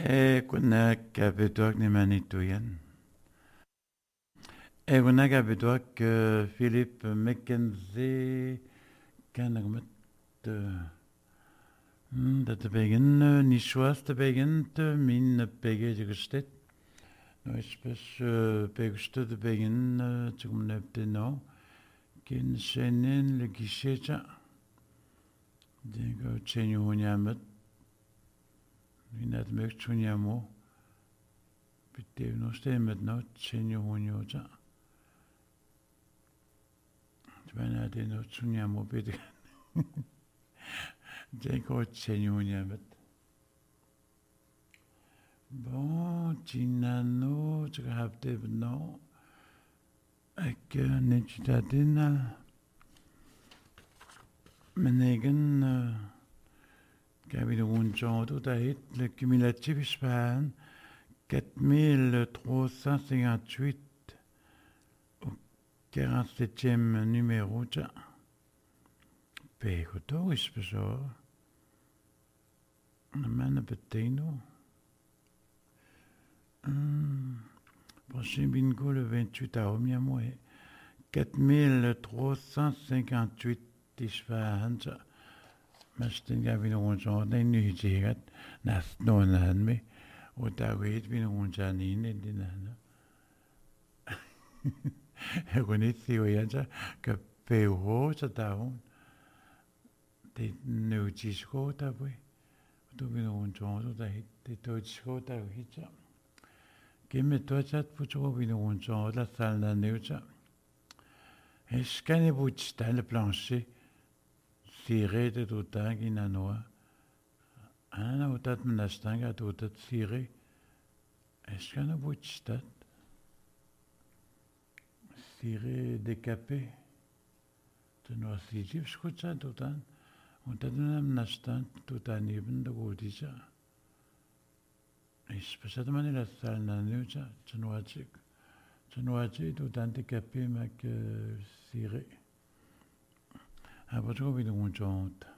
كنا كابتوك نمانيتوين. كنا كابتوك فيليب ماكنزي كان رمت dat begin niet zoals te begint min pege gestet. Nou is pas pege te begin te komen op de nou. Ken zenen le giseta. Denk ik zenju honyamet. Wie net merkt honyamo. Betekent nog steeds met nou zenju honyoja. Bijna de nou honyamo betekent. Denk ik zenju honyamet. Bon, Tinano, tu as dit non. Ik niet dat in. Menegen, ik heb weer een genre dat heet le cumulatif span 4358 au 47e numéro. Pegoto is bezorgd. Een man beteno. Prochain bingo le 28 à Omiamoe. 4358 tisvahansa. Masten gav vi nogen sådan, den nye sikkert. Næsten nogen anden med. Og der ved vi nogen sådan en end den anden. Jeg kunne ikke sige, at jeg så kan bæve så der hun. Det er nødt til skål der på. Og du vil nogen sådan, der hit. Det er et skål der jo hit så. Gennem et sat på to vi nogen sådan, der salder nødt så. Jeg skal ikke bruge et stalle planche. Sire de tutak in anoa. Ana utat menastanga tutat sire. Eskana buitstat. Sire décapé. Tenua sisif skutsa tutan. Utat menastan tutan ibn de godisa. Espesat manera salna nuja. Tenua tutan décapé mak sire. Après, je vais vous dire